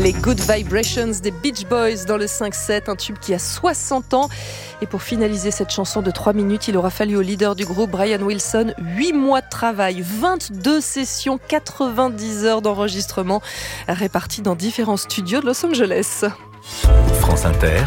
Les Good Vibrations des Beach Boys dans le 5-7, un tube qui a 60 ans. Et pour finaliser cette chanson de 3 minutes, il aura fallu au leader du groupe, Brian Wilson, 8 mois de travail, 22 sessions, 90 heures d'enregistrement réparties dans différents studios de Los Angeles. France Inter,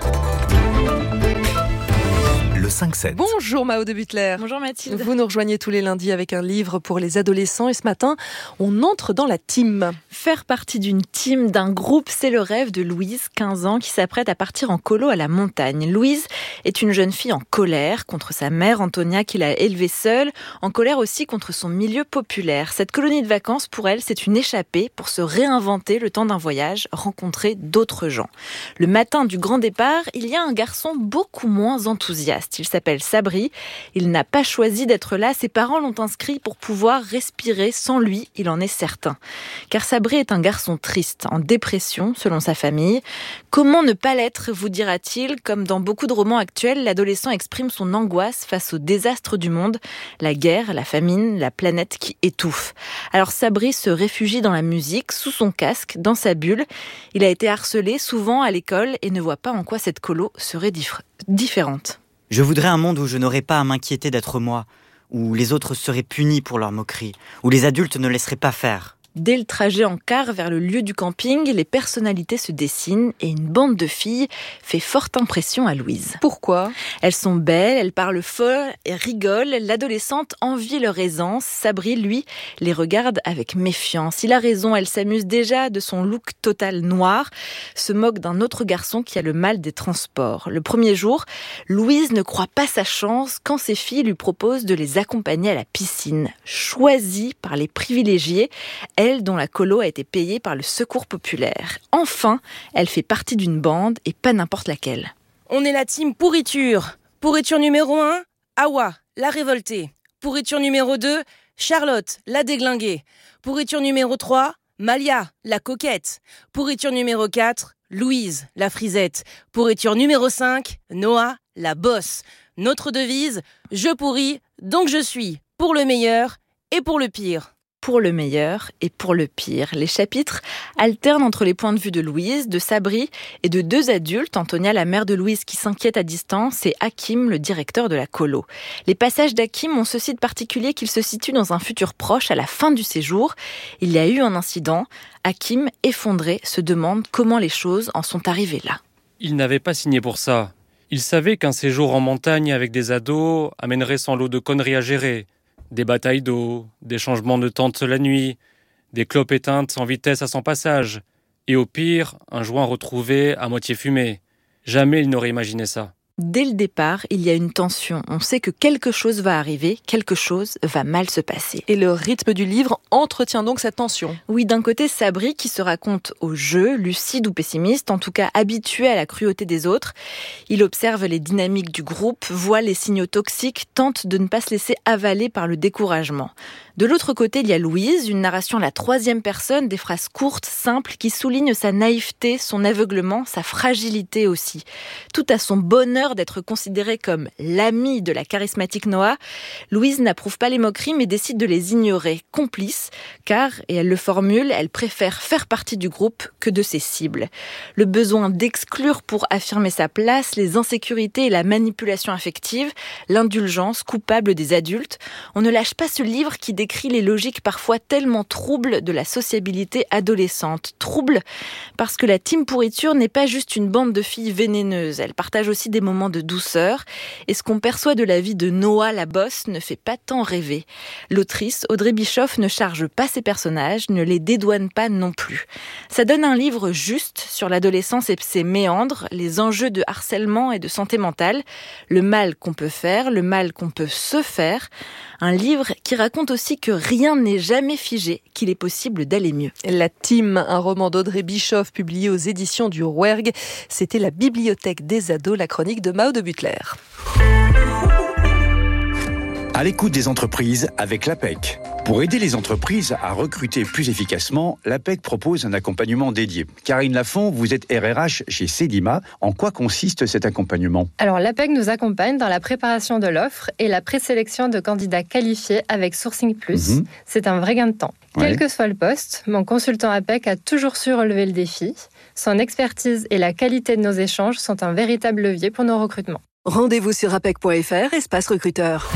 le 5-7. Bonjour Mao de Butler. Bonjour Mathilde. Vous nous rejoignez tous les lundis avec un livre pour les adolescents et ce matin, on entre dans la team. Faire partie d'une team, d'un groupe, c'est le rêve de Louise, 15 ans, qui s'apprête à partir en colo à la montagne. Louise est une jeune fille en colère contre sa mère, Antonia, qui l'a élevée seule, en colère aussi contre son milieu populaire. Cette colonie de vacances, pour elle, c'est une échappée pour se réinventer le temps d'un voyage, rencontrer d'autres gens. Le matin du grand départ, il y a un garçon beaucoup moins enthousiaste. Il s'appelle Sabri. Il n'a pas choisi d'être là. Ses parents l'ont inscrit pour pouvoir respirer sans lui, il en est certain. Car Sabri est un garçon triste, en dépression, selon sa famille. Comment ne pas l'être, vous dira-t-il? Comme dans beaucoup de romans actuels, l'adolescent exprime son angoisse face au désastre du monde, la guerre, la famine, la planète qui étouffe. Alors Sabri se réfugie dans la musique, sous son casque, dans sa bulle. Il a été harcelé souvent à l'école et ne voit pas en quoi cette colo serait différente. Je voudrais un monde où je n'aurais pas à m'inquiéter d'être moi, où les autres seraient punis pour leurs moqueries, où les adultes ne laisseraient pas faire. Dès le trajet en car vers le lieu du camping, les personnalités se dessinent et une bande de filles fait forte impression à Louise. Pourquoi ? Elles sont belles, elles parlent fort et rigolent. L'adolescente envie leur aisance. Sabri, lui, les regarde avec méfiance. Il a raison, elle s'amuse déjà de son look total noir, se moque d'un autre garçon qui a le mal des transports. Le premier jour, Louise ne croit pas sa chance quand ses filles lui proposent de les accompagner à la piscine. Choisie par les privilégiés, elle dont la colo a été payée par le Secours populaire. Enfin, elle fait partie d'une bande et pas n'importe laquelle. On est la team pourriture. Pourriture numéro 1, Awa, la révoltée. Pourriture numéro 2, Charlotte, la déglinguée. Pourriture numéro 3, Malia, la coquette. Pourriture numéro 4, Louise, la frisette. Pourriture numéro 5, Noah, la bosse. Notre devise, je pourris, donc je suis. Pour le meilleur et pour le pire. Pour le meilleur et pour le pire. Les chapitres alternent entre les points de vue de Louise, de Sabri et de deux adultes, Antonia, la mère de Louise qui s'inquiète à distance, et Hakim, le directeur de la colo. Les passages d'Hakim ont ceci de particulier qu'il se situe dans un futur proche, à la fin du séjour. Il y a eu un incident. Hakim, effondré, se demande comment les choses en sont arrivées là. Il n'avait pas signé pour ça. Il savait qu'un séjour en montagne avec des ados amènerait son lot de conneries à gérer. Des batailles d'eau, des changements de tente la nuit, des clopes éteintes sans vitesse à son passage, et au pire, un joint retrouvé à moitié fumé. Jamais il n'aurait imaginé ça. Dès le départ, il y a une tension. On sait que quelque chose va arriver, quelque chose va mal se passer. Et le rythme du livre entretient donc cette tension. Oui, d'un côté, Sabri qui se raconte au jeu, lucide ou pessimiste, en tout cas habitué à la cruauté des autres. Il observe les dynamiques du groupe, voit les signaux toxiques, tente de ne pas se laisser avaler par le découragement. De l'autre côté, il y a Louise, une narration à la troisième personne, des phrases courtes, simples, qui soulignent sa naïveté, son aveuglement, sa fragilité aussi. Tout à son bonheur d'être considérée comme l'amie de la charismatique Noah, Louise n'approuve pas les moqueries mais décide de les ignorer, complice, car, et elle le formule, elle préfère faire partie du groupe que de ses cibles. Le besoin d'exclure pour affirmer sa place, les insécurités et la manipulation affective, l'indulgence coupable des adultes. On ne lâche pas ce livre qui décrit les logiques parfois tellement troubles de la sociabilité adolescente. Troubles parce que la team pourriture n'est pas juste une bande de filles vénéneuses. Elle partage aussi des moments de douceur. Et ce qu'on perçoit de la vie de Noah, la bosse, ne fait pas tant rêver. L'autrice, Audrey Bischoff, ne charge pas ses personnages, ne les dédouane pas non plus. Ça donne un livre juste sur l'adolescence et ses méandres, les enjeux de harcèlement et de santé mentale, le mal qu'on peut faire, le mal qu'on peut se faire. Un livre qui raconte aussi que rien n'est jamais figé, qu'il est possible d'aller mieux. La Team, un roman d'Audrey Bischoff publié aux éditions du Rouergue. C'était la bibliothèque des ados, la chronique de Mao de Butler. À l'écoute des entreprises avec l'APEC. Pour aider les entreprises à recruter plus efficacement, l'APEC propose un accompagnement dédié. Karine Lafont, vous êtes RRH chez Sedima. En quoi consiste cet accompagnement ? Alors l'APEC nous accompagne dans la préparation de l'offre et la présélection de candidats qualifiés avec Sourcing Plus. C'est un vrai gain de temps. Quel que soit le poste, mon consultant APEC a toujours su relever le défi. Son expertise et la qualité de nos échanges sont un véritable levier pour nos recrutements. Rendez-vous sur apec.fr, espace recruteur.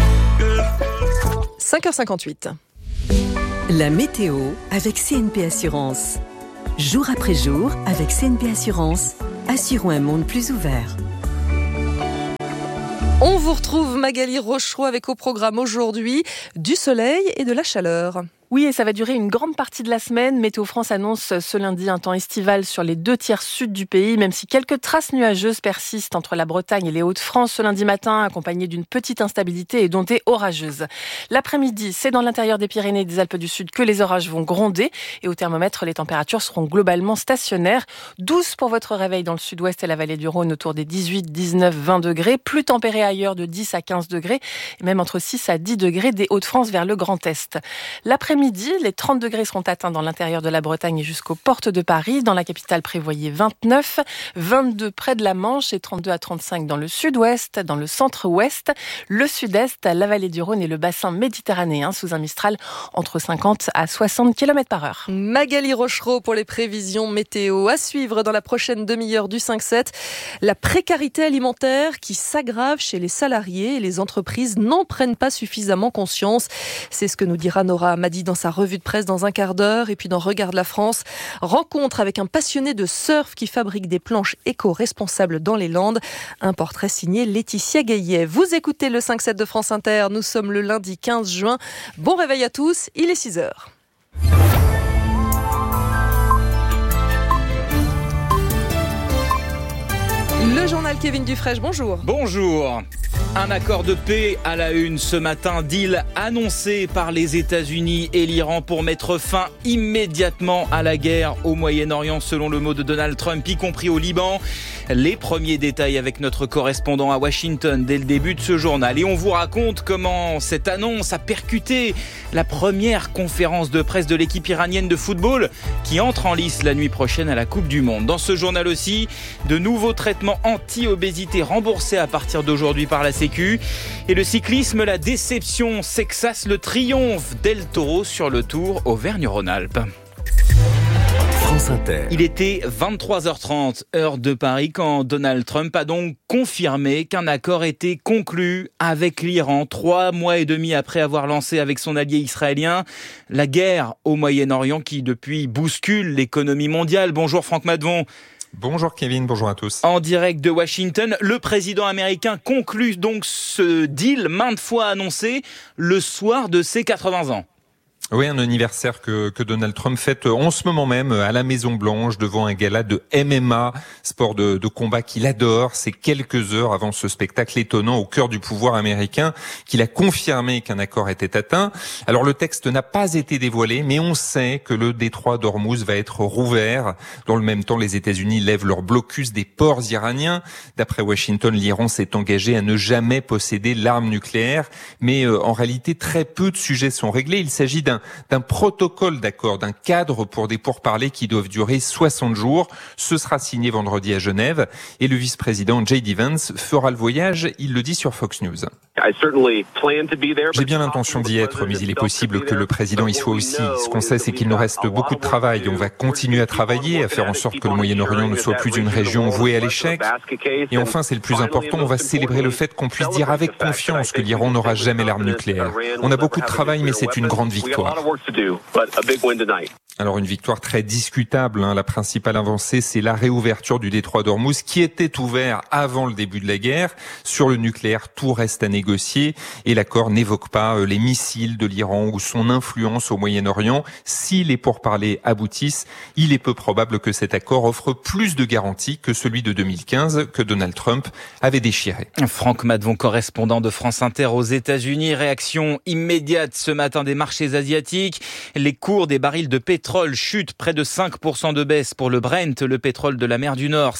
5h58. La météo avec CNP Assurance. Jour après jour, avec CNP Assurance, assurons un monde plus ouvert. On vous retrouve Magali Rochereau avec au programme aujourd'hui du soleil et de la chaleur. Oui, et ça va durer une grande partie de la semaine. Météo France annonce ce lundi un temps estival sur les 2/3 sud du pays, même si quelques traces nuageuses persistent entre la Bretagne et les Hauts-de-France ce lundi matin, accompagnées d'une petite instabilité et d'ondées orageuses. L'après-midi, c'est dans l'intérieur des Pyrénées et des Alpes du Sud que les orages vont gronder. Et au thermomètre, les températures seront globalement stationnaires. 12 pour votre réveil dans le sud-ouest et la vallée du Rhône, autour des 18, 19, 20 degrés. Plus tempéré ailleurs de 10 à 15 degrés, et même entre 6 à 10 degrés des Hauts-de-France vers le Grand Est. L'après-midi, les 30 degrés seront atteints dans l'intérieur de la Bretagne et jusqu'aux portes de Paris. Dans la capitale, prévoyez 29, 22 près de la Manche et 32 à 35 dans le sud-ouest, dans le centre-ouest, le sud-est, la vallée du Rhône et le bassin méditerranéen sous un Mistral entre 50 à 60 km/h. Magali Rochereau pour les prévisions météo. À suivre dans la prochaine demi-heure du 5-7, la précarité alimentaire qui s'aggrave chez les salariés et les entreprises n'en prennent pas suffisamment conscience. C'est ce que nous dira Nora Amadi dans sa revue de presse dans un quart d'heure. Et puis dans Regarde la France, rencontre avec un passionné de surf qui fabrique des planches éco-responsables dans les Landes. Un portrait signé Laetitia Gaillet. Vous écoutez le 5-7 de France Inter. Nous sommes le lundi 15 juin. Bon réveil à tous, il est 6h. Le journal Kevin Dufresne, bonjour. Bonjour. Un accord de paix à la une ce matin, deal annoncé par les États-Unis et l'Iran pour mettre fin immédiatement à la guerre au Moyen-Orient, selon le mot de Donald Trump, y compris au Liban. Les premiers détails avec notre correspondant à Washington dès le début de ce journal. Et on vous raconte comment cette annonce a percuté la première conférence de presse de l'équipe iranienne de football qui entre en lice la nuit prochaine à la Coupe du Monde. Dans ce journal aussi, de nouveaux traitements anti-obésité remboursés à partir d'aujourd'hui par la Sécu. Et le cyclisme, la déception, Sexas, le triomphe d'El Toro sur le Tour Auvergne-Rhône-Alpes. France Inter. Il était 23h30, heure de Paris, quand Donald Trump a donc confirmé qu'un accord était conclu avec l'Iran 3 mois et demi après avoir lancé avec son allié israélien la guerre au Moyen-Orient qui depuis bouscule l'économie mondiale. Bonjour Franck Madvon. Bonjour Kevin, bonjour à tous. En direct de Washington, le président américain conclut donc ce deal maintes fois annoncé le soir de ses 80 ans. Oui, un anniversaire que Donald Trump fête en ce moment même à la Maison-Blanche devant un gala de MMA, sport de combat qu'il adore. C'est quelques heures avant ce spectacle étonnant au cœur du pouvoir américain qu'il a confirmé qu'un accord était atteint. Alors le texte n'a pas été dévoilé, mais on sait que le détroit d'Ormuz va être rouvert. Dans le même temps, les États-Unis lèvent leur blocus des ports iraniens. D'après Washington, l'Iran s'est engagé à ne jamais posséder l'arme nucléaire. Mais en réalité, très peu de sujets sont réglés. Il s'agit d'un protocole d'accord, d'un cadre pour des pourparlers qui doivent durer 60 jours. Ce sera signé vendredi à Genève et le vice-président J.D. Vance fera le voyage, il le dit sur Fox News. J'ai bien l'intention d'y être, mais il est possible que le président y soit aussi. Ce qu'on sait, c'est qu'il nous reste beaucoup de travail. On va continuer à travailler, à faire en sorte que le Moyen-Orient ne soit plus une région vouée à l'échec. Et enfin, c'est le plus important, on va célébrer le fait qu'on puisse dire avec confiance que l'Iran n'aura jamais l'arme nucléaire. On a beaucoup de travail, mais c'est une grande victoire. Alors une victoire très discutable, La principale avancée, c'est la réouverture du détroit d'Ormuz qui était ouvert avant le début de la guerre. Sur le nucléaire, tout reste à négocier et l'accord n'évoque pas les missiles de l'Iran ou son influence au Moyen-Orient. Si les pourparlers aboutissent, il est peu probable que cet accord offre plus de garanties que celui de 2015 que Donald Trump avait déchiré. Franck Madvon, correspondant de France Inter aux États-Unis. Réaction immédiate ce matin des marchés asiatiques. Les cours des barils de pétrole pétrole chute, près de 5% de baisse pour le Brent, le pétrole de la mer du Nord,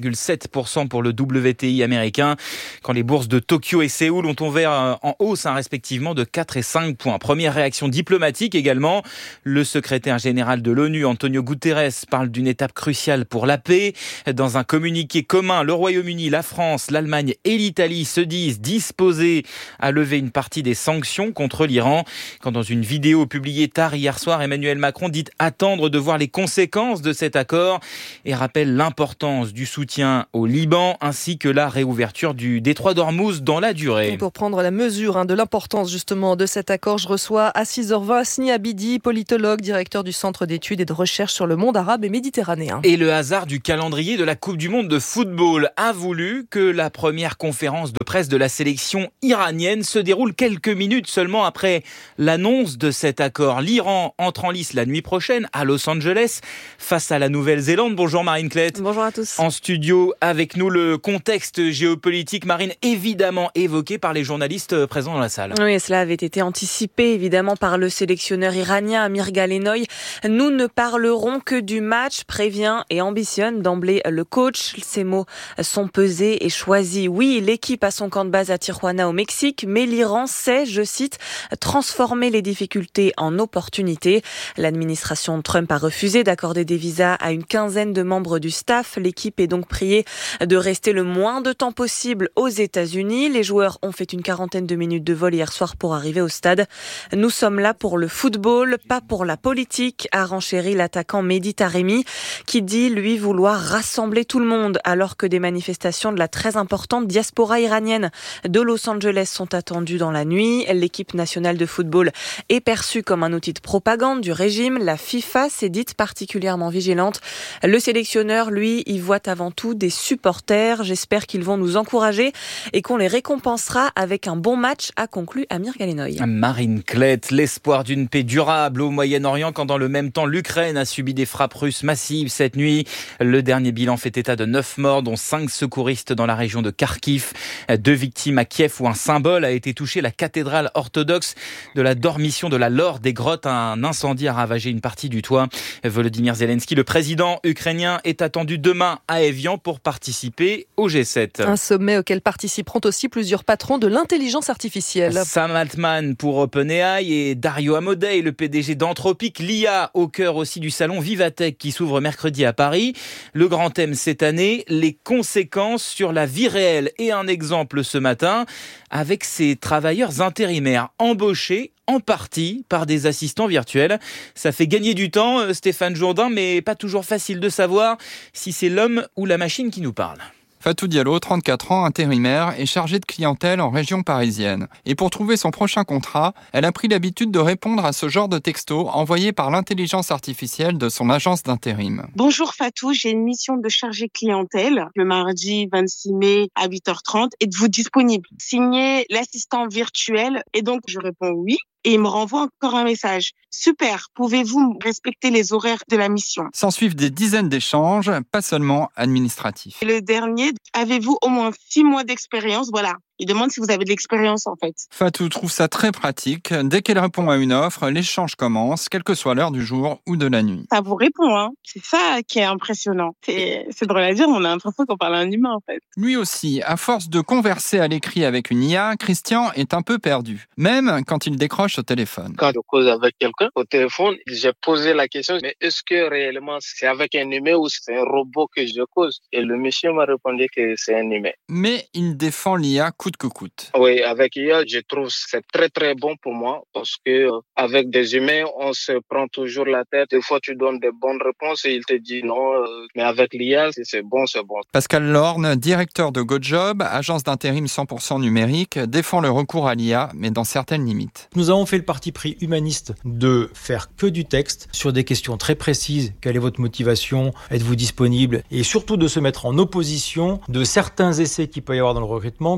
5,7% pour le WTI américain, quand les bourses de Tokyo et Séoul ont ouvert en hausse respectivement de 4 et 5 points. Première réaction diplomatique également. Le secrétaire général de l'ONU, Antonio Guterres, parle d'une étape cruciale pour la paix. Dans un communiqué commun, le Royaume-Uni, la France, l'Allemagne et l'Italie se disent disposés à lever une partie des sanctions contre l'Iran. Quand dans une vidéo publiée tard hier soir, Emmanuel Macron dit attendre de voir les conséquences de cet accord et rappelle l'importance du soutien au Liban ainsi que la réouverture du détroit d'Ormuz dans la durée. Et pour prendre la mesure de l'importance justement de cet accord, je reçois à 6h20 Asni Abidi, politologue, directeur du Centre d'études et de recherche sur le monde arabe et méditerranéen. Et le hasard du calendrier de la Coupe du Monde de football a voulu que la première conférence de presse de la sélection iranienne se déroule quelques minutes seulement après l'annonce de cet accord. L'Iran entre en lice la nuit prochaine à Los Angeles face à la Nouvelle-Zélande. Bonjour Marine Klett. Bonjour à tous. En studio avec nous, le contexte géopolitique, Marine, évidemment évoqué par les journalistes présents dans la salle. Oui, cela avait été anticipé évidemment par le sélectionneur iranien Amir Galenoy. Nous ne parlerons que du match, prévient et ambitionne d'emblée le coach. Ces mots sont pesés et choisis. Oui, l'équipe a son camp de base à Tijuana au Mexique, mais l'Iran sait, je cite, transformer les difficultés en opportunités. L'administration Trump a refusé d'accorder des visas à une quinzaine de membres du staff. L'équipe est donc priée de rester le moins de temps possible aux États-Unis. Les joueurs ont fait une quarantaine de minutes de vol hier soir pour arriver au stade. Nous sommes là pour le football, pas pour la politique, a renchéri l'attaquant Mehdi Taremi, qui dit, lui, vouloir rassembler tout le monde, alors que des manifestations de la très importante diaspora iranienne de Los Angeles sont attendues dans la nuit. L'équipe nationale de football est perçue comme un outil de propagande du régime. La FIFA s'est dite particulièrement vigilante. Le sélectionneur, lui, y voit avant tout des supporters. J'espère qu'ils vont nous encourager et qu'on les récompensera avec un bon match, a conclu Amir Galenoy. Marine Klett, l'espoir d'une paix durable au Moyen-Orient quand dans le même temps l'Ukraine a subi des frappes russes massives cette nuit. Le dernier bilan fait état de 9 morts, dont 5 secouristes dans la région de Kharkiv. 2 victimes à Kiev où un symbole a été touché, la cathédrale orthodoxe de la Dormition de la Laure des Grottes. Un incendie a ravagé une partie du toit. Volodymyr Zelensky, le président ukrainien, est attendu demain à Évian pour participer au G7. Un sommet auquel participeront aussi plusieurs patrons de l'intelligence artificielle. Sam Altman pour OpenAI et Dario Amodei, le PDG d'Anthropic, l'IA au cœur aussi du salon Vivatech qui s'ouvre mercredi à Paris. Le grand thème cette année, les conséquences sur la vie réelle. Et un exemple ce matin avec ces travailleurs intérimaires embauchés en partie par des assistants virtuels. Ça fait gagner du temps, Stéphane Jourdain, mais pas toujours facile de savoir si c'est l'homme ou la machine qui nous parle. Fatou Diallo, 34 ans, intérimaire, est chargée de clientèle en région parisienne. Et pour trouver son prochain contrat, elle a pris l'habitude de répondre à ce genre de textos envoyés par l'intelligence artificielle de son agence d'intérim. Bonjour Fatou, j'ai une mission de chargée clientèle le mardi 26 mai à 8h30. Êtes-vous disponible? Signez l'assistant virtuel. Et donc je réponds oui. Et il me renvoie encore un message. Super, pouvez-vous respecter les horaires de la mission? S'en suivent des dizaines d'échanges, pas seulement administratifs. Et le dernier, avez-vous au moins 6 mois d'expérience? Voilà. Il demande si vous avez de l'expérience en fait. Fatou trouve ça très pratique. Dès qu'elle répond à une offre, l'échange commence, quelle que soit l'heure du jour ou de la nuit. Ça vous répond, hein. C'est ça qui est impressionnant. C'est drôle à dire, on a l'impression qu'on parle à un humain en fait. Lui aussi, à force de converser à l'écrit avec une IA, Christian est un peu perdu. Même quand il décroche au téléphone. Quand je cause avec quelqu'un au téléphone, j'ai posé la question, mais est-ce que réellement c'est avec un humain ou c'est un robot que je cause? Et le monsieur m'a répondu que c'est un humain. Mais il défend l'IA coûte que coûte. Oui, avec IA, je trouve que c'est très très bon pour moi parce que avec des humains, on se prend toujours la tête. Des fois, tu donnes des bonnes réponses et il te dit non, mais avec l'IA, si c'est bon, c'est bon. Pascal Lorne, directeur de GoJob, agence d'intérim 100% numérique, défend le recours à l'IA, mais dans certaines limites. Nous avons fait le parti pris humaniste de faire que du texte sur des questions très précises. Quelle est votre motivation? Êtes-vous disponible? Et surtout de se mettre en opposition de certains essais qu'il peut y avoir dans le recrutement qui sont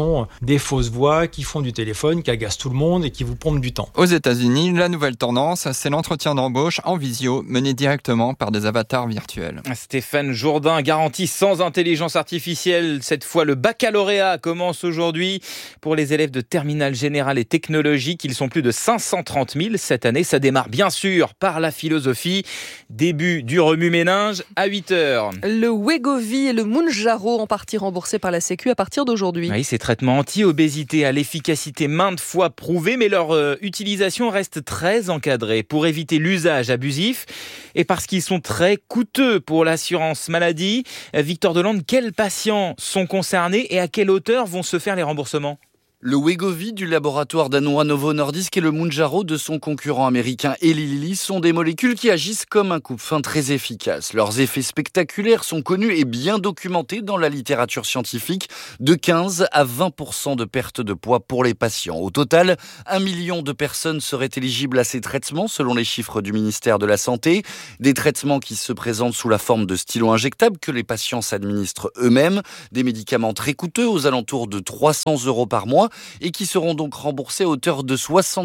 sont des fausses voix qui font du téléphone, qui agacent tout le monde et qui vous pompent du temps. Aux États-Unis, la nouvelle tendance, c'est l'entretien d'embauche en visio mené directement par des avatars virtuels. Stéphane Jourdain garantit sans intelligence artificielle. Cette fois, le baccalauréat commence aujourd'hui pour les élèves de terminale générale et technologique. Ils sont plus de 530 000 cette année. Ça démarre bien sûr par la philosophie. Début du remue-ménage à 8h. Le Wegovy et le Mounjaro en partie remboursés par la Sécu à partir d'aujourd'hui. Oui, ces traitements anti-obésité à l'efficacité maintes fois prouvée, mais leur utilisation reste très encadrée pour éviter l'usage abusif et parce qu'ils sont très coûteux pour l'assurance maladie. Victor Delande, quels patients sont concernés et à quelle hauteur vont se faire les remboursements ? Le Wegovy du laboratoire danois Novo Nordisk et le Mounjaro de son concurrent américain Eli Lilly sont des molécules qui agissent comme un coupe-faim très efficace. Leurs effets spectaculaires sont connus et bien documentés dans la littérature scientifique, de 15 à 20% de perte de poids pour les patients. Au total, 1 million de personnes seraient éligibles à ces traitements selon les chiffres du ministère de la Santé. Des traitements qui se présentent sous la forme de stylos injectables que les patients s'administrent eux-mêmes, des médicaments très coûteux aux alentours de 300 € par mois, et qui seront donc remboursés à hauteur de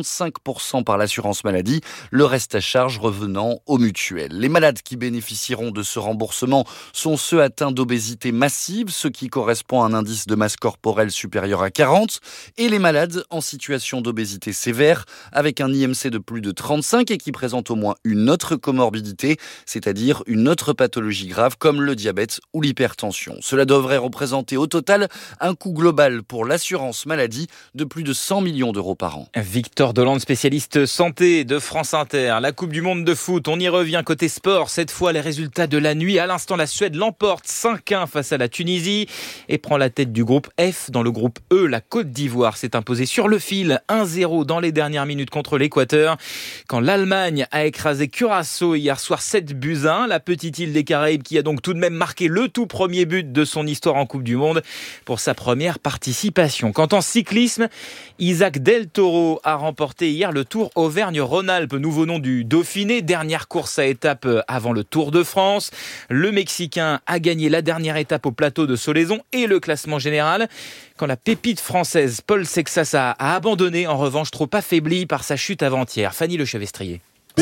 65% par l'assurance maladie, le reste à charge revenant aux mutuelles. Les malades qui bénéficieront de ce remboursement sont ceux atteints d'obésité massive, ce qui correspond à un indice de masse corporelle supérieur à 40, et les malades en situation d'obésité sévère, avec un IMC de plus de 35 et qui présentent au moins une autre comorbidité, c'est-à-dire une autre pathologie grave comme le diabète ou l'hypertension. Cela devrait représenter au total un coût global pour l'assurance maladie de plus de 100 millions € par an. Victor Delande, spécialiste santé de France Inter. La Coupe du Monde de foot, on y revient côté sport. Cette fois, les résultats de la nuit. À l'instant, la Suède l'emporte 5-1 face à la Tunisie et prend la tête du groupe F. Dans le groupe E, la Côte d'Ivoire s'est imposée sur le fil 1-0 dans les dernières minutes contre l'Équateur. Quand l'Allemagne a écrasé Curaçao hier soir 7-1, la petite île des Caraïbes qui a donc tout de même marqué le tout premier but de son histoire en Coupe du Monde pour sa première participation. Quant en cyclisme, Isaac Del Toro a remporté hier le Tour Auvergne-Rhône-Alpes, nouveau nom du Dauphiné, dernière course à étape avant le Tour de France. Le Mexicain a gagné la dernière étape au plateau de Solaizon et le classement général. Quand la pépite française Paul Sexas a abandonné, en revanche trop affaibli par sa chute avant-hier. Fanny Le Chevestrier.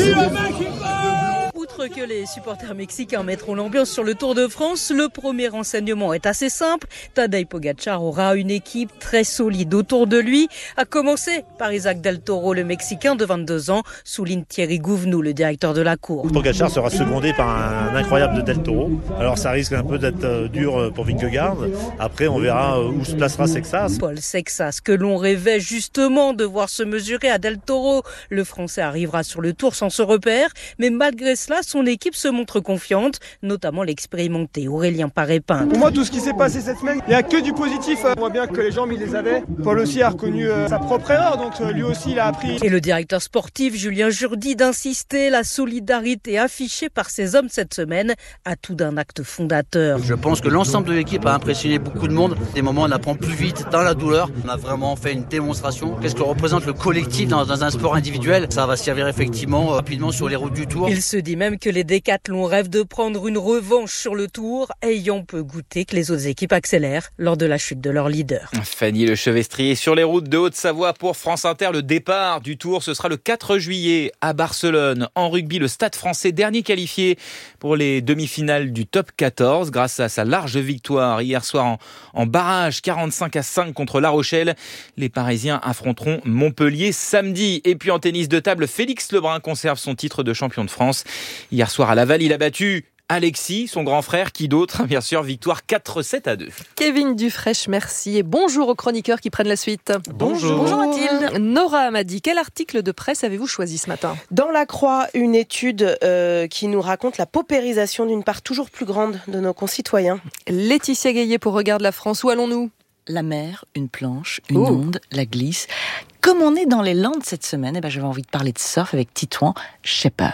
Outre que les supporters mexicains mettront l'ambiance sur le Tour de France, le premier renseignement est assez simple. Tadej Pogačar aura une équipe très solide autour de lui, à commencer par Isaac Del Toro, le Mexicain de 22 ans, souligne Thierry Gouvenou, le directeur de la course. Pogačar sera secondé par un incroyable de Del Toro. Alors ça risque un peu d'être dur pour Vingegaard. Après, on verra où se placera Sexas. Paul Sexas, que l'on rêvait justement de voir se mesurer à Del Toro. Le Français arrivera sur le Tour sans se repère, mais malgré cela, son équipe se montre confiante, notamment l'expérimenté Aurélien Paré-Pinte. Pour moi, tout ce qui s'est passé cette semaine, il n'y a que du positif. On voit bien que les jambes, il les avait. Paul aussi a reconnu sa propre erreur, donc lui aussi, il a appris. Et le directeur sportif Julien Jourdi d'insister, la solidarité affichée par ces hommes cette semaine, atout d'un acte fondateur. Je pense que l'ensemble de l'équipe a impressionné beaucoup de monde. Des moments, on apprend plus vite dans la douleur. On a vraiment fait une démonstration. Qu'est-ce que représente le collectif dans un sport individuel? Ça va servir effectivement rapidement sur les routes du Tour. Il se dit même que les décathlons rêvent de prendre une revanche sur le Tour, ayant peu goûté que les autres équipes accélèrent lors de la chute de leur leader. Fanny Le Chevestrier sur les routes de Haute-Savoie pour France Inter. Le départ du Tour, ce sera le 4 juillet à Barcelone. En rugby, le Stade français, dernier qualifié pour les demi-finales du top 14 grâce à sa large victoire hier soir en barrage 45-5 contre La Rochelle. Les Parisiens affronteront Montpellier samedi. Et puis en tennis de table, Félix Lebrun conserve son titre de champion de France. Hier soir à Laval, il a battu Alexis, son grand frère, qui d'autre, bien sûr, victoire 4-7-2. Kevin Dufresne, merci et bonjour aux chroniqueurs qui prennent la suite. Bonjour. Bonjour Mathilde. Nora Amadi, quel article de presse avez-vous choisi ce matin ? Dans La Croix, une étude qui nous raconte la paupérisation d'une part toujours plus grande de nos concitoyens. Laetitia Gaillet pour Regarde la France, où allons-nous ? La mer, une planche, une onde, la glisse. Comme on est dans les Landes cette semaine, j'avais envie de parler de surf avec Titouan Shepper.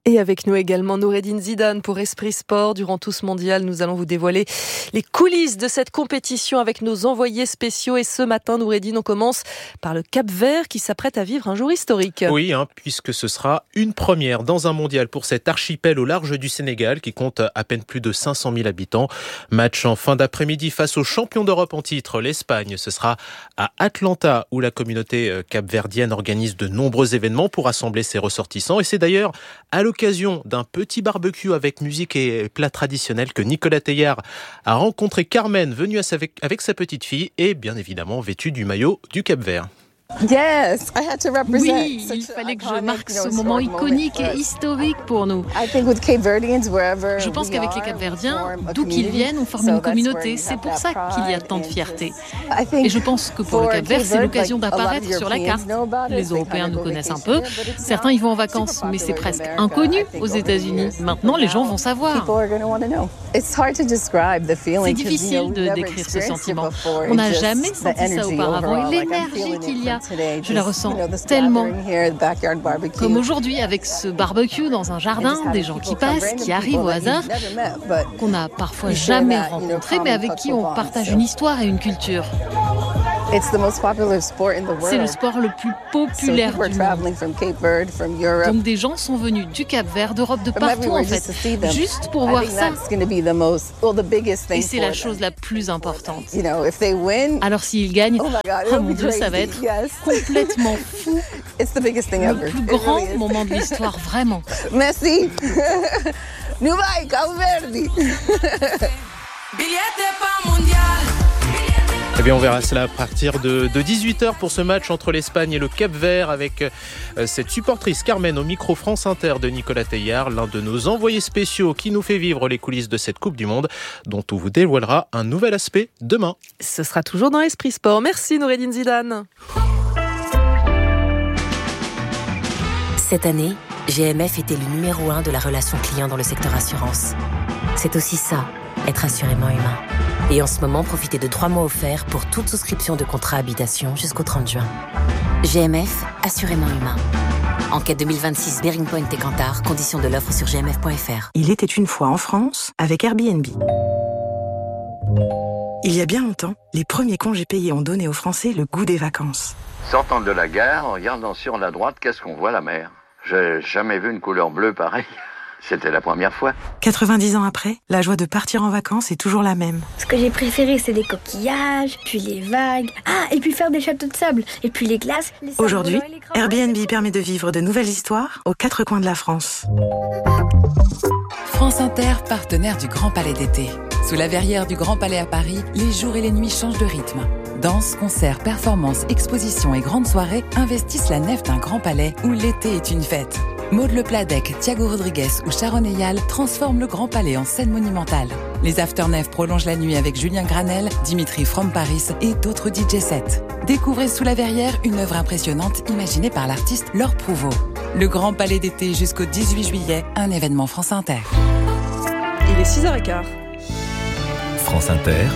Et avec nous également Noureddine Zidane pour Esprit Sport. Durant tout ce mondial, nous allons vous dévoiler les coulisses de cette compétition avec nos envoyés spéciaux. Et ce matin, Noureddine, on commence par le Cap-Vert qui s'apprête à vivre un jour historique. Oui, puisque ce sera une première dans un mondial pour cet archipel au large du Sénégal qui compte à peine plus de 500 000 habitants. Match en fin d'après-midi face aux champions d'Europe en titre, l'Espagne. Ce sera à Atlanta où la communauté capverdienne organise de nombreux événements pour rassembler ses ressortissants. Et c'est d'ailleurs à l'occasion d'un petit barbecue avec musique et plats traditionnels que Nicolas Teillard a rencontré Carmen, venue avec sa petite fille et bien évidemment vêtue du maillot du Cap-Vert. Oui, il fallait que je marque ce moment iconique et historique pour nous. Je pense qu'avec les Capverdiens, d'où qu'ils viennent, on forme une communauté. C'est pour ça qu'il y a tant de fierté. Et je pense que pour le Cap-Vert, c'est l'occasion d'apparaître sur la carte. Les Européens nous connaissent un peu. Certains y vont en vacances, mais c'est presque inconnu aux États-Unis. Maintenant, les gens vont savoir. C'est difficile de décrire ce sentiment. On n'a jamais senti ça auparavant. Et l'énergie qu'il y a, je la ressens tellement. Comme aujourd'hui avec ce barbecue dans un jardin, des gens qui passent, qui arrivent au hasard, qu'on n'a parfois jamais rencontrés, mais avec qui on partage une histoire et une culture. C'est le sport le plus populaire du monde. Donc des gens sont venus du Cap-Vert, d'Europe, de partout en fait, juste pour voir ça. Et c'est la chose la plus importante. Alors s'ils gagnent, oh mon Dieu, ça va être complètement fou. Le plus grand moment de l'histoire, vraiment. Merci. Nouvelle Cap-Verde. Eh bien, on verra cela à partir de 18h pour ce match entre l'Espagne et le Cap-Vert avec cette supportrice Carmen au micro France Inter de Nicolas Teillard, l'un de nos envoyés spéciaux qui nous fait vivre les coulisses de cette Coupe du Monde dont on vous dévoilera un nouvel aspect demain. Ce sera toujours dans Esprit Sport. Merci Noureddine Zidane. Cette année, GMF était le numéro 1 de la relation client dans le secteur assurance. C'est aussi ça, être assurément humain. Et en ce moment, profitez de 3 mois offerts pour toute souscription de contrat habitation jusqu'au 30 juin. GMF, assurément humain. Enquête 2026 Bearing Point et Kantar, conditions de l'offre sur gmf.fr. Il était une fois en France avec Airbnb. Il y a bien longtemps, les premiers congés payés ont donné aux Français le goût des vacances. Sortant de la gare, en regardant sur la droite, qu'est-ce qu'on voit? La mer. J'ai jamais vu une couleur bleue pareille. C'était la première fois. 90 ans après, la joie de partir en vacances est toujours la même. Ce que j'ai préféré, c'est les coquillages, puis les vagues. Ah, et puis faire des châteaux de sable, et puis les glaces. Aujourd'hui, Airbnb permet de vivre de nouvelles histoires aux 4 coins de la France. France Inter, partenaire du Grand Palais d'été. Sous la verrière du Grand Palais à Paris, les jours et les nuits changent de rythme. Danse, concerts, performances, expositions et grandes soirées investissent la nef d'un Grand Palais où l'été est une fête. Maud Le Pladec, Thiago Rodriguez ou Sharon Eyal transforment le Grand Palais en scène monumentale. Les Afternef prolongent la nuit avec Julien Granel, Dimitri From Paris et d'autres DJ sets. Découvrez Sous la Verrière une œuvre impressionnante imaginée par l'artiste Laure Prouveau. Le Grand Palais d'été jusqu'au 18 juillet, un événement France Inter. Il est 6h15. France Inter.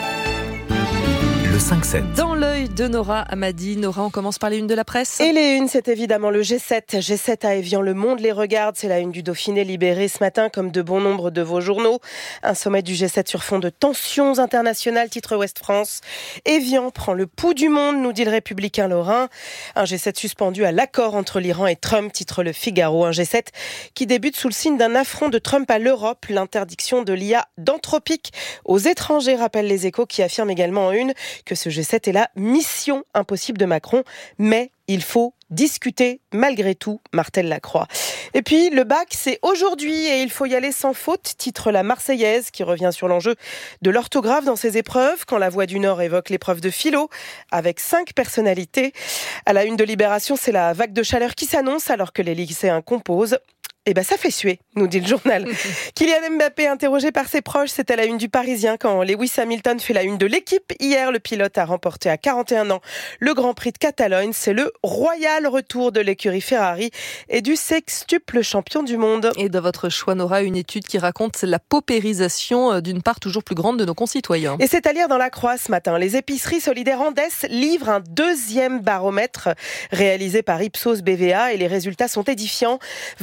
Le 5-7. Dans l'œil de Nora Amadi. Nora, on commence par les unes de la presse. Et les unes, c'est évidemment le G7. G7 à Évian, le monde les regarde. C'est la une du Dauphiné libéré ce matin, comme de bon nombre de vos journaux. Un sommet du G7 sur fond de tensions internationales, titre Ouest France. Évian prend le pouls du monde, nous dit le Républicain lorrain. Un G7 suspendu à l'accord entre l'Iran et Trump, titre Le Figaro. Un G7 qui débute sous le signe d'un affront de Trump à l'Europe. L'interdiction de l'IA d'Anthropique aux étrangers, rappelle Les Échos, qui affirme également en une que ce G7 est la mission impossible de Macron, mais il faut discuter malgré tout, martèle Lacroix. Et puis le bac, c'est aujourd'hui et il faut y aller sans faute, titre La Marseillaise, qui revient sur l'enjeu de l'orthographe dans ses épreuves, quand La Voix du Nord évoque l'épreuve de philo, avec 5 personnalités. À la une de Libération, c'est la vague de chaleur qui s'annonce alors que les lycéens composent. Eh ben ça fait suer, nous dit le journal. Kylian Mbappé interrogé par ses proches, c'est à la une du Parisien quand Lewis Hamilton fait la une de l'équipe. Hier, le pilote a remporté à 41 ans le Grand Prix de Catalogne. C'est le royal retour de l'écurie Ferrari et du sextuple champion du monde. Et de votre choix, Nora, une étude qui raconte la paupérisation d'une part toujours plus grande de nos concitoyens. Et c'est à lire dans La Croix ce matin. Les épiceries solidaires Andes livrent un deuxième baromètre réalisé par Ipsos BVA et les résultats sont édifiants. 27%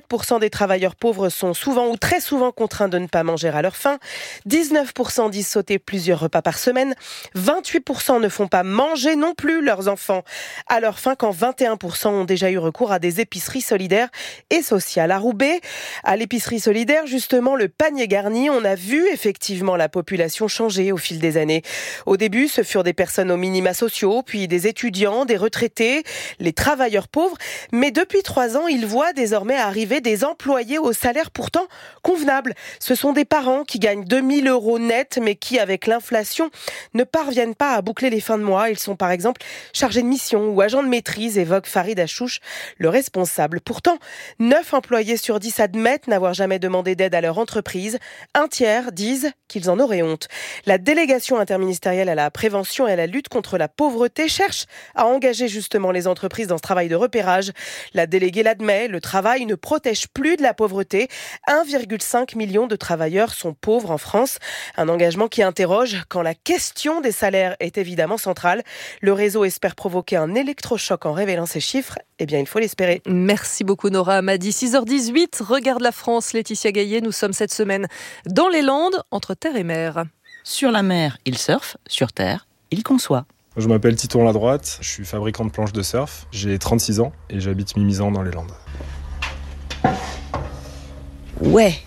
37% des travailleurs pauvres sont souvent ou très souvent contraints de ne pas manger à leur faim. 19% disent sauter plusieurs repas par semaine. 28% ne font pas manger non plus leurs enfants à leur faim, quand 21% ont déjà eu recours à des épiceries solidaires et sociales. À Roubaix, à l'épicerie solidaire, justement, le panier garni, on a vu effectivement la population changer au fil des années. Au début, ce furent des personnes aux minima sociaux, puis des étudiants, des retraités, les travailleurs pauvres. Mais depuis 3 ans, ils voient désormais arriver des employés au salaire pourtant convenable. Ce sont des parents qui gagnent 2000 € net, mais qui, avec l'inflation, ne parviennent pas à boucler les fins de mois. Ils sont par exemple chargés de mission ou agents de maîtrise, évoque Farid Achouch, le responsable. Pourtant, 9 employés sur 10 admettent n'avoir jamais demandé d'aide à leur entreprise. Un tiers disent qu'ils en auraient honte. La délégation interministérielle à la prévention et à la lutte contre la pauvreté cherche à engager justement les entreprises dans ce travail de repérage. La déléguée l'admet, le travail ne protège plus de la pauvreté. 1,5 million de travailleurs sont pauvres en France. Un engagement qui interroge quand la question des salaires est évidemment centrale. Le réseau espère provoquer un électrochoc en révélant ces chiffres. Eh bien, il faut l'espérer. Merci beaucoup Nora Amadi. 6h18, regarde la France, Laetitia Gaillet. Nous sommes cette semaine dans les Landes, entre terre et mer. Sur la mer, il surfe. Sur terre, il conçoit. Je m'appelle Titon Ladroite, je suis fabricant de planches de surf. J'ai 36 ans et j'habite Mimizan dans les Landes. Ouais.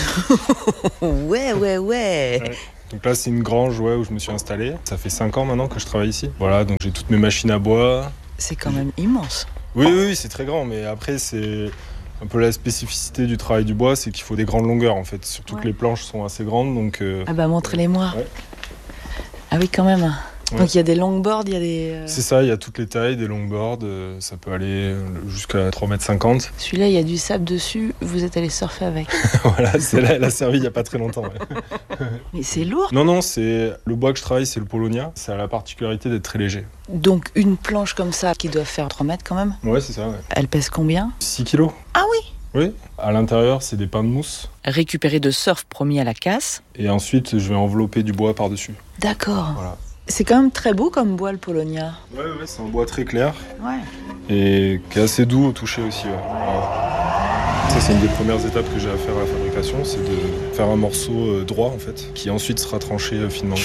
ouais. Donc là, c'est une grange où je me suis installé. Ça fait 5 ans maintenant que je travaille ici. Voilà, donc j'ai toutes mes machines à bois. C'est quand même immense. Oui, c'est très grand, mais après, c'est un peu la spécificité du travail du bois, c'est qu'il faut des grandes longueurs en fait. Surtout que les planches sont assez grandes, donc... Ah bah montrez-les-moi. Ouais. Ah oui, quand même. Ouais. Donc il y a des longboards, il y a des... C'est ça, il y a toutes les tailles, des longboards, ça peut aller jusqu'à 3,50 m. Celui-là, il y a du sable dessus, vous êtes allé surfer avec. Voilà, celle-là, elle a servi il n'y a pas très longtemps. Ouais. Mais c'est lourd. Non, c'est le bois que je travaille, c'est le Polonia. Ça a la particularité d'être très léger. Donc une planche comme ça, qui doit faire 3 mètres quand même. Ouais, c'est ça, ouais. Elle pèse combien ? 6 kilos. Ah oui. Oui, à l'intérieur, c'est des pains de mousse. Récupéré de surf promis à la casse. Et ensuite, je vais envelopper du bois par-dessus. D'accord. Voilà. C'est quand même très beau comme bois, le Polonia. Ouais, c'est un bois très clair. Ouais. Et qui est assez doux au toucher aussi. Ouais. Voilà. Ça, c'est une des premières étapes que j'ai à faire à la fabrication, c'est de faire un morceau droit, en fait, qui ensuite sera tranché finement.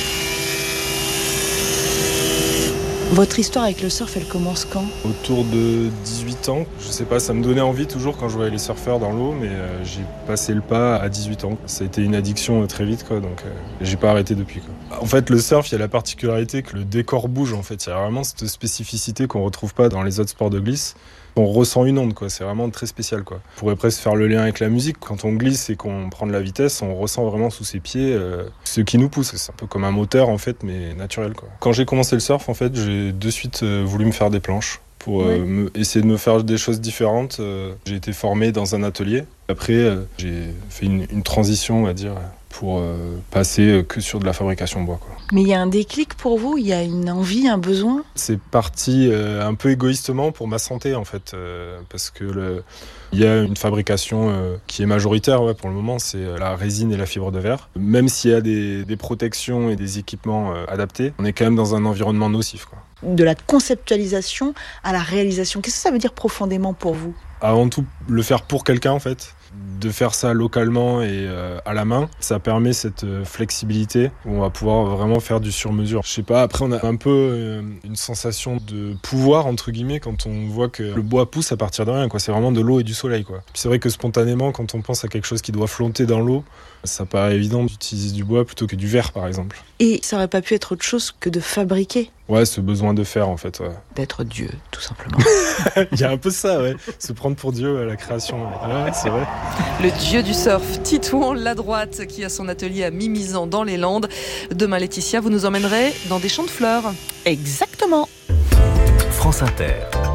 Votre histoire avec le surf, elle commence quand ? Autour de 18 ans. Je sais pas, ça me donnait envie toujours quand je voyais les surfeurs dans l'eau, mais j'ai passé le pas à 18 ans. Ça a été une addiction très vite, quoi, donc j'ai pas arrêté depuis, quoi. En fait, le surf, il y a la particularité que le décor bouge, en fait. Il y a vraiment cette spécificité qu'on retrouve pas dans les autres sports de glisse. On ressent une onde, quoi. C'est vraiment très spécial, quoi. On pourrait presque faire le lien avec la musique. Quand on glisse et qu'on prend de la vitesse, on ressent vraiment sous ses pieds ce qui nous pousse. C'est un peu comme un moteur, en fait, mais naturel, quoi. Quand j'ai commencé le surf, en fait, j'ai de suite voulu me faire des planches pour essayer de me faire des choses différentes. J'ai été formé dans un atelier. Après, j'ai fait une transition, on va dire, pour passer que sur de la fabrication bois, quoi. Mais il y a un déclic pour vous ? Il y a une envie, un besoin ? C'est parti un peu égoïstement pour ma santé, en fait, parce que il y a une fabrication qui est majoritaire pour le moment, c'est la résine et la fibre de verre. Même s'il y a des protections et des équipements adaptés, on est quand même dans un environnement nocif, quoi. De la conceptualisation à la réalisation, qu'est-ce que ça veut dire profondément pour vous ? Avant tout, le faire pour quelqu'un, en fait. De faire ça localement et à la main, ça permet cette flexibilité où on va pouvoir vraiment faire du sur-mesure. Je sais pas, après on a un peu une sensation de pouvoir, entre guillemets, quand on voit que le bois pousse à partir de rien, quoi. C'est vraiment de l'eau et du soleil, quoi. Puis c'est vrai que spontanément, quand on pense à quelque chose qui doit flotter dans l'eau, ça paraît évident d'utiliser du bois plutôt que du verre, par exemple. Et ça aurait pas pu être autre chose que de fabriquer ? Ouais, ce besoin de faire, en fait. Ouais. D'être Dieu, tout simplement. Il y a un peu ça, ouais. Se prendre pour Dieu à la création. Ouais, c'est vrai. Le dieu du surf, Titon Ladroite, qui a son atelier à Mimizan dans les Landes. Demain, Laetitia, vous nous emmènerez dans des champs de fleurs. Exactement. France Inter.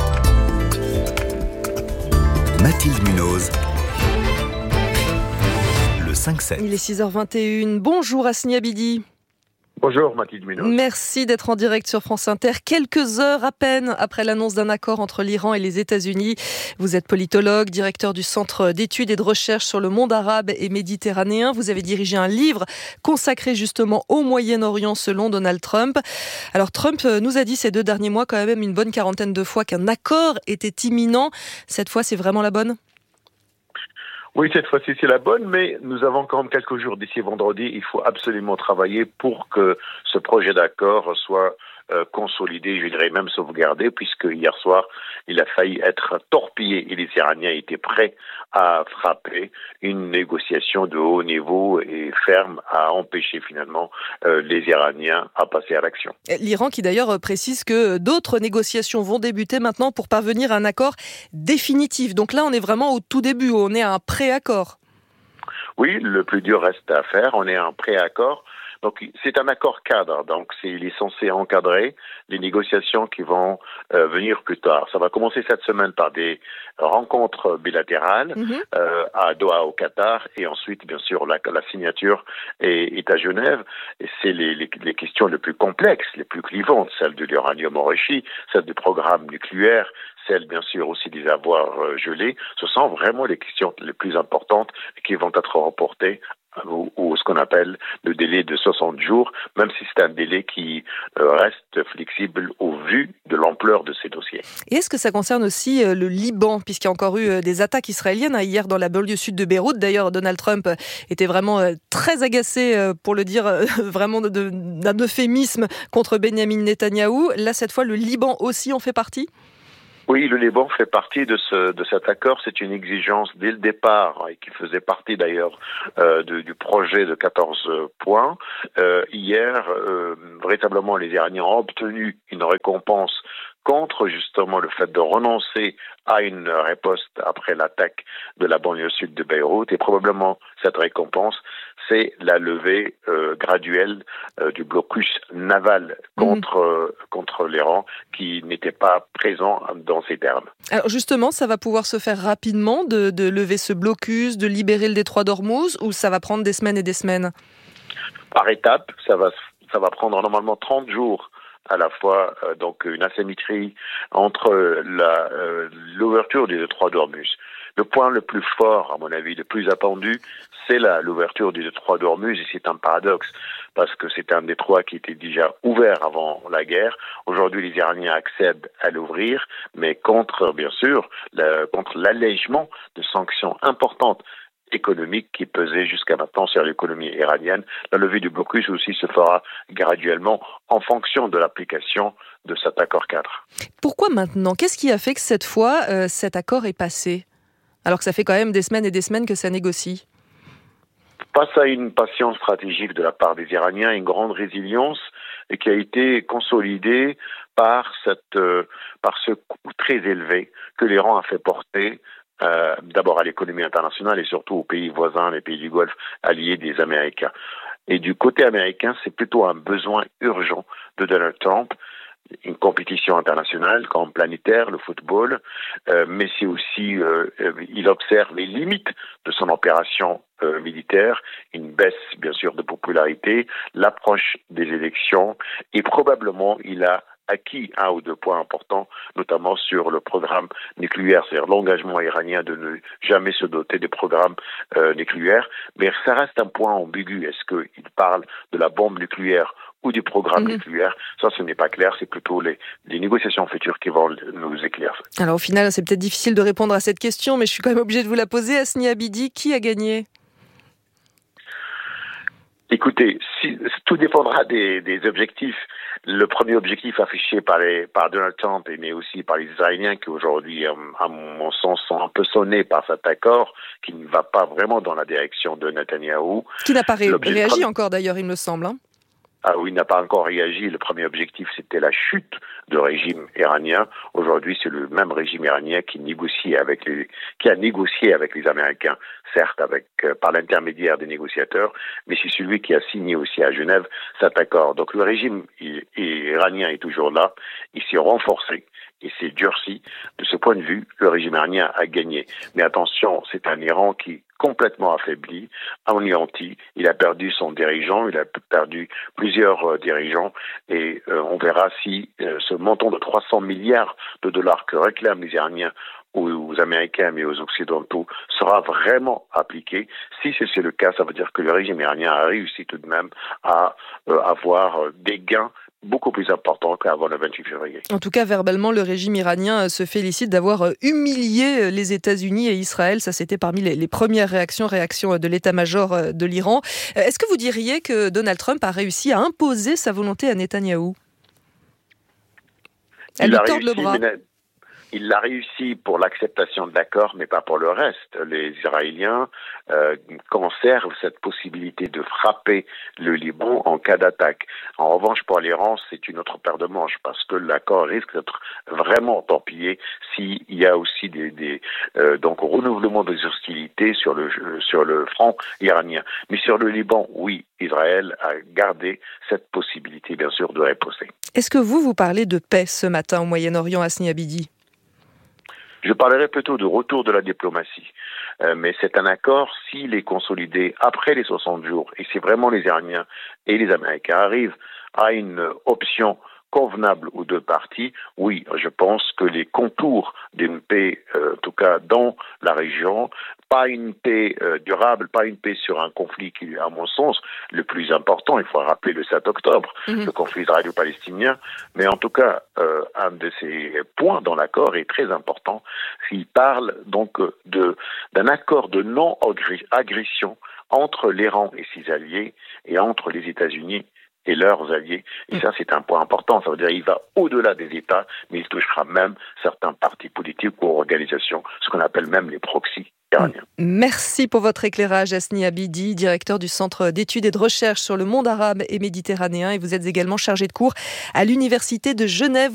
Mathilde Munoz. Le 5-7. Il est 6h21. Bonjour Asni Abidi. Bonjour Mathilde Munoz. Merci d'être en direct sur France Inter. Quelques heures à peine après l'annonce d'un accord entre l'Iran et les États-Unis. Vous êtes politologue, directeur du Centre d'études et de recherche sur le monde arabe et méditerranéen. Vous avez dirigé un livre consacré justement au Moyen-Orient selon Donald Trump. Alors Trump nous a dit ces 2 derniers mois quand même une bonne 40aine de fois qu'un accord était imminent. Cette fois, c'est vraiment la bonne ? Oui, cette fois-ci, c'est la bonne, mais nous avons quand même quelques jours d'ici vendredi. Il faut absolument travailler pour que ce projet d'accord soit consolidé, je dirais même sauvegardé, puisque hier soir, il a failli être torpillé et les Iraniens étaient prêts à frapper une négociation de haut niveau et ferme à empêcher finalement les Iraniens à passer à l'action. L'Iran qui d'ailleurs précise que d'autres négociations vont débuter maintenant pour parvenir à un accord définitif. Donc là, on est vraiment au tout début, on est à un pré-accord. Oui, le plus dur reste à faire, on est à un pré-accord. Donc c'est un accord cadre, donc il est censé encadrer les négociations qui vont venir plus tard. Ça va commencer cette semaine par des rencontres bilatérales à Doha au Qatar et ensuite bien sûr la signature est à Genève. Et c'est les questions les plus complexes, les plus clivantes, celles de l'uranium enrichi, celles du programme nucléaire, celles bien sûr aussi des avoirs gelés. Ce sont vraiment les questions les plus importantes qui vont être reportées ou ce qu'on appelle le délai de 60 jours, même si c'est un délai qui reste flexible au vu de l'ampleur de ces dossiers. Et est-ce que ça concerne aussi le Liban, puisqu'il y a encore eu des attaques israéliennes hier dans la banlieue sud de Beyrouth. D'ailleurs, Donald Trump était vraiment très agacé, pour le dire vraiment d'un euphémisme, contre Benyamin Netanyahou. Là, cette fois, le Liban aussi en fait partie ? Oui, le Liban fait partie de cet accord. C'est une exigence dès le départ et qui faisait partie d'ailleurs du projet de 14 points. Hier, véritablement, les Iraniens ont obtenu une récompense contre justement le fait de renoncer à une riposte après l'attaque de la banlieue sud de Beyrouth. Et probablement, cette récompense, c'est la levée graduelle du blocus naval contre l'Iran qui n'était pas présent dans ces termes. Alors justement, ça va pouvoir se faire rapidement de lever ce blocus, de libérer le détroit d'Ormuz, ou ça va prendre des semaines et des semaines ? Par étapes, ça va prendre normalement 30 jours à la fois donc une asymétrie entre l'ouverture du détroit d'Ormuz. Le point le plus fort, à mon avis, le plus attendu, c'est l'ouverture du détroit d'Ormuz, et c'est un paradoxe, parce que c'est un détroit qui était déjà ouvert avant la guerre. Aujourd'hui, les Iraniens accèdent à l'ouvrir, mais contre l'allègement de sanctions importantes économique qui pesait jusqu'à maintenant sur l'économie iranienne. La levée du blocus aussi se fera graduellement en fonction de l'application de cet accord cadre. Pourquoi maintenant ? Qu'est-ce qui a fait que cette fois, cet accord est passé ? Alors que ça fait quand même des semaines et des semaines que ça négocie. Face à une patience stratégique de la part des Iraniens, une grande résilience et qui a été consolidée par ce coût très élevé que l'Iran a fait porter d'abord à l'économie internationale et surtout aux pays voisins, les pays du Golfe alliés des Américains. Et du côté américain, c'est plutôt un besoin urgent de Donald Trump, une compétition internationale comme planétaire, le football, mais c'est aussi, il observe les limites de son opération militaire, une baisse bien sûr de popularité, l'approche des élections et probablement il a acquis un ou deux points importants, notamment sur le programme nucléaire, c'est-à-dire l'engagement iranien de ne jamais se doter des programmes nucléaires. Mais ça reste un point ambigu. Est-ce qu'il parle de la bombe nucléaire ou du programme nucléaire? Ça, ce n'est pas clair. C'est plutôt les négociations futures qui vont nous éclaircir. Alors au final, c'est peut-être difficile de répondre à cette question, mais je suis quand même obligée de vous la poser. Hasni Abidi, qui a gagné? Écoutez, tout dépendra des objectifs. Le premier objectif affiché par Donald Trump, mais aussi par les Israéliens qui aujourd'hui, à mon sens, sont un peu sonnés par cet accord, qui ne va pas vraiment dans la direction de Netanyahou. Qui n'a pas réagi encore d'ailleurs, il me semble. Ah oui, il n'a pas encore réagi. Le premier objectif, c'était la chute du régime iranien. Aujourd'hui, c'est le même régime iranien qui a négocié avec les Américains, certes par l'intermédiaire des négociateurs, mais c'est celui qui a signé aussi à Genève cet accord. Donc le régime iranien est toujours là, il s'est renforcé. Et s'est durci. De ce point de vue, le régime iranien a gagné. Mais attention, c'est un Iran qui est complètement affaibli, anéanti. Il a perdu son dirigeant, il a perdu plusieurs dirigeants. Et on verra si ce montant de 300 milliards de dollars que réclament les Iraniens aux Américains mais aux Occidentaux sera vraiment appliqué. Si c'est le cas, ça veut dire que le régime iranien a réussi tout de même à avoir des gains beaucoup plus important qu'avant le 28 février. En tout cas, verbalement, le régime iranien se félicite d'avoir humilié les États-Unis et Israël. Ça, c'était parmi les premières réactions de l'état-major de l'Iran. Est-ce que vous diriez que Donald Trump a réussi à imposer sa volonté à Netanyahou ? Elle lui tord le bras. Il l'a réussi pour l'acceptation de l'accord, mais pas pour le reste. Les Israéliens conservent cette possibilité de frapper le Liban en cas d'attaque. En revanche, pour l'Iran, c'est une autre paire de manches, parce que l'accord risque d'être vraiment torpillé s'il y a aussi donc renouvellement des hostilités sur le front iranien. Mais sur le Liban, oui, Israël a gardé cette possibilité, bien sûr, de riposter. Est-ce que vous parlez de paix ce matin au Moyen-Orient, Hasni Abidi ? Je parlerai plutôt de retour de la diplomatie. Mais c'est un accord, s'il est consolidé après les 60 jours, et si vraiment les Iraniens et les Américains arrivent à une option convenable aux deux parties, oui, je pense que les contours d'une paix, en tout cas dans la région, pas une paix durable, pas une paix sur un conflit qui est, à mon sens, le plus important. Il faut rappeler le 7 octobre, le conflit israélo-palestinien. Mais en tout cas, un de ces points dans l'accord est très important. Il parle donc d'un accord de non-agression entre l'Iran et ses alliés et entre les États-Unis et leurs alliés. Et ça, c'est un point important. Ça veut dire qu'il va au-delà des États, mais il touchera même certains partis politiques ou organisations, ce qu'on appelle même les proxys iraniens. Merci pour votre éclairage, Hasni Abidi, directeur du Centre d'études et de recherche sur le monde arabe et méditerranéen. Et vous êtes également chargé de cours à l'Université de Genève.